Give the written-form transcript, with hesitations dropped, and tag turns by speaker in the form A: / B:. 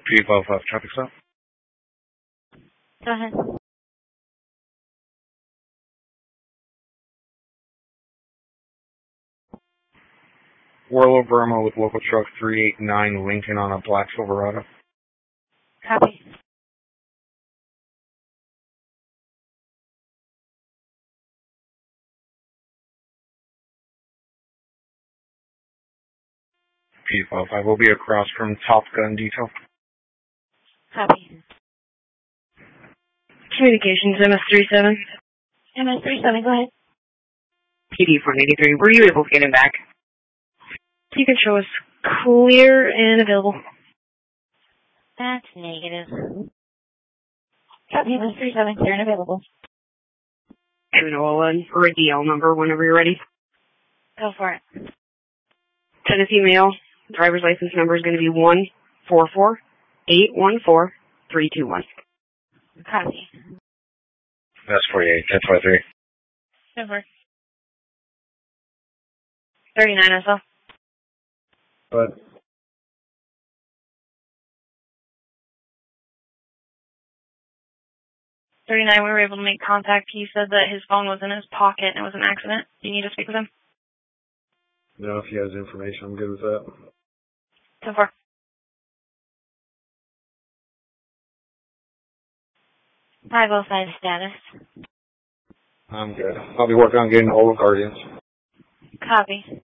A: P55 traffic stop.
B: Go ahead.
A: Warlow Burma with local truck 389 Lincoln on a black Silverado.
B: Copy.
A: P55 will be across from Top Gun Detail.
B: Copy.
C: Communications, MS-37.
B: MS-37, go ahead.
C: PD 483. Were you able to get him back?
B: You can show us clear and available. That's negative. Copy, MS-37, clear and available.
C: 201 or a DL number whenever you're ready.
B: Go for it.
C: Tennessee Mail. Driver's license number is going to be 144814321.
B: Copy.
A: That's 48, 1023.
B: Over. 39 SL.
A: But
B: 39, we were able to make contact. He said that his phone was in his pocket and it was an accident. Do you need to speak with him?
A: no, if he has information, I'm good with that.
B: 10-4. Five side status.
A: I'm good. I'll be working on getting all of Guardians.
B: Copy.